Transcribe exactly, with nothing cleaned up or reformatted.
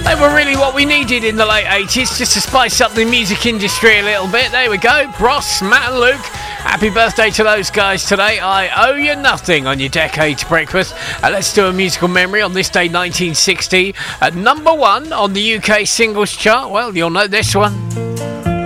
They were really what we needed in the late eighties, just to spice up the music industry a little bit. There we go. Bros, Matt and Luke. Happy birthday to those guys today. I owe you nothing on your Decades Breakfast. Uh, let's do a musical memory on this day, nineteen sixty. At number one on the U K singles chart. Well, you'll know this one.